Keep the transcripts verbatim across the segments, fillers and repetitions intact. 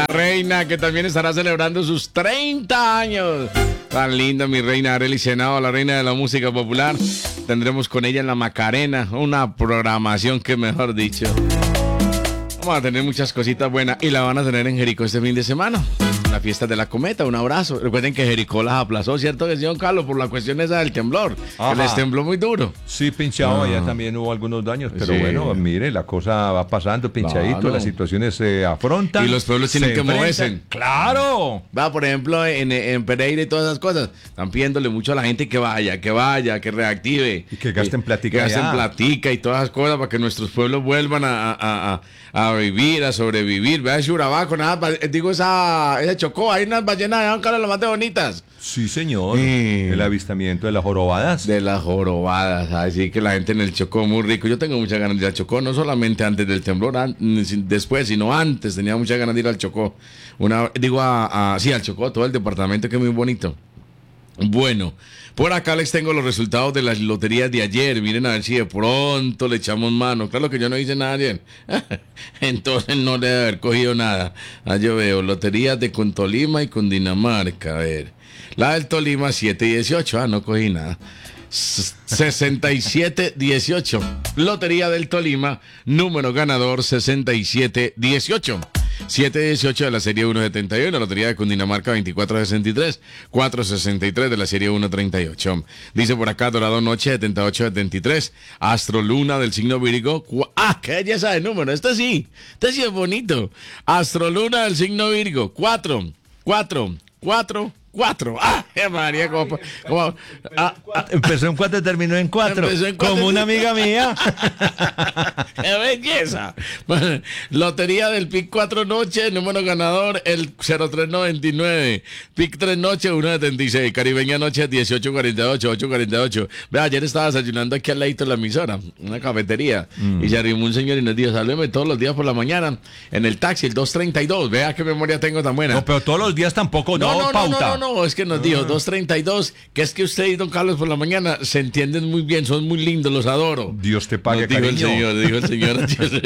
la reina que también estará celebrando sus treinta años. Tan linda mi reina Arely Senado, la reina de la música popular. Tendremos con ella en la Macarena una programación que mejor dicho. Vamos a tener muchas cositas buenas y la van a tener en Jericó este fin de semana. La fiesta de la cometa, un abrazo. Recuerden que Jericó las aplazó, ¿cierto que sí, don Carlos? Por la cuestión esa del temblor. Ajá. Que les tembló muy duro. Sí, pinchado, allá ah. también hubo algunos daños, pero sí. Bueno, mire, la cosa va pasando pinchadito, claro. Las situaciones se afrontan. Y los pueblos tienen que moverse. ¡Claro! Va, por ejemplo, en, en Pereira y todas esas cosas, están pidiéndole mucho a la gente que vaya, que vaya, que reactive. Y que gasten platica. Que gasten platica y todas esas cosas para que nuestros pueblos vuelvan a, a, a, a vivir, a sobrevivir. Vea ese Urabá, nada, digo, esa, esa Chocó, hay unas ballenas de Don Carlos, las más de bonitas. Sí, señor. Eh, el avistamiento de las jorobadas. De las jorobadas. Así que la gente en el Chocó, muy rico. Yo tengo muchas ganas de ir al Chocó, no solamente antes del temblor, an, después, sino antes. Tenía muchas ganas de ir al Chocó. Una, digo, a, a, sí, al Chocó, todo el departamento, que es muy bonito. Bueno, por acá les tengo los resultados de las loterías de ayer. Miren a ver si de pronto le echamos mano. Claro que yo no hice nada ayer. Entonces no le debe haber cogido nada. Ah, yo veo loterías de Cundinamarca y Cundinamarca. A ver. La del Tolima, siete y dieciocho. Ah, no cogí nada. sesenta y siete dieciocho. Lotería del Tolima, número ganador sesenta y siete dieciocho. siete dieciocho de la serie uno setenta y uno, Lotería de Cundinamarca veinticuatro sesenta y tres, cuatro sesenta y tres de la serie uno treinta y ocho. Dice por acá Dorado Noche setenta y ocho setenta y tres, Astro Luna del signo Virgo. ¡Ah, qué belleza de número! Este sí, este sí es bonito. Astro Luna del signo Virgo, cuatro, cuatro, cuatro. Cuatro. ¡Ah! María, como, como, ah, ah, empezó en cuatro y terminó en cuatro. En cuatro como una amiga mía. ¡Qué belleza! Bueno, Lotería del P I C cuatro Noche, número ganador el cero tres noventa y nueve. P I C tres Noche uno setenta y seis. Caribeña Noche dieciocho cuarenta y ocho, ocho cuarenta y ocho. Vea, ayer estaba desayunando aquí al ladito de la emisora, una cafetería. Mm. Y se arrimó un señor y nos dijo: sálveme todos los días por la mañana en el taxi, el dos treinta y dos. Vea qué memoria tengo tan buena. No, pero todos los días tampoco, no, no, no pauta. No, no, no. No, es que nos ah. dijo dos treinta y dos, que es que usted y don Carlos por la mañana se entienden muy bien, son muy lindos, los adoro. Dios te pague, dijo cariño. el señor, dijo el señor.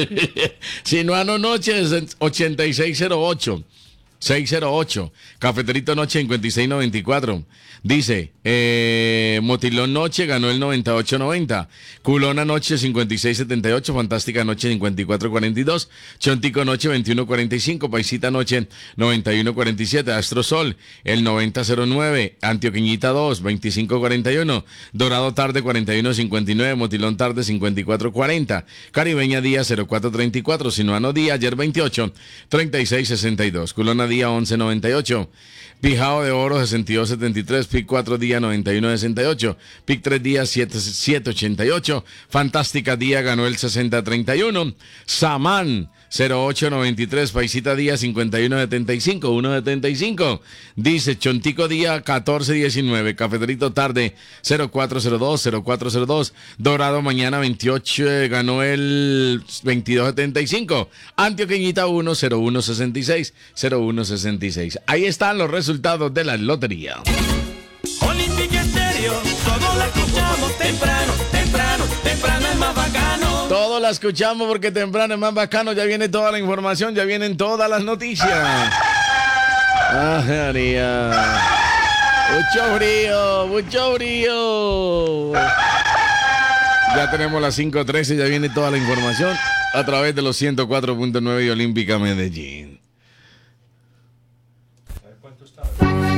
Sinuano Noche es ochenta y seis cero ocho. seis cero ocho. Cafeterito Noche cincuenta y seis noventa y cuatro. Dice, eh, Motilón Noche ganó el noventa y ocho noventa. Culona Noche cincuenta y seis setenta y ocho. Fantástica Noche cincuenta y cuatro cuarenta y dos. Chontico Noche veintiuno cuarenta y cinco. Paisita Noche noventa y uno cuarenta y siete. Astro Sol el noventa cero nueve. Antioqueñita dos veinticinco cuarenta y uno. Dorado Tarde cuarenta y uno cincuenta y nueve. Motilón Tarde cincuenta y cuatro cuarenta. Caribeña Día cero cuatro treinta y cuatro. Sinuano Día ayer veintiocho treinta y seis sesenta y dos. Culona Día once noventa y ocho. Pijao de Oro sesenta y dos setenta y tres, P I C cuatro Día noventa y uno sesenta y ocho, P I C tres Día siete ochenta y ocho, Fantástica Día ganó el sesenta treinta y uno, Samán cero ocho noventa y tres, Paisita Día cincuenta y uno setenta y cinco, uno setenta y cinco, dice Chontico Día catorce diecinueve, Cafeterito Tarde cero cuatro cero dos, cero cuatro cero dos, Dorado Mañana veintiocho, eh, ganó el veintidós setenta y cinco, Antioqueñita uno cero uno sesenta y seis, cero uno sesenta y seis. Ahí están los resultados de la lotería. Olímpica Estéreo, todo la escuchamos temprano, temprano, temprano es más bacano. Todo la escuchamos porque temprano es más bacano, ya viene toda la información, ya vienen todas las noticias. Ah, María. Mucho frío, mucho frío. Ya tenemos las cinco trece, ya viene toda la información a través de los ciento cuatro punto nueve de Olímpica Medellín. ¿Cuánto está?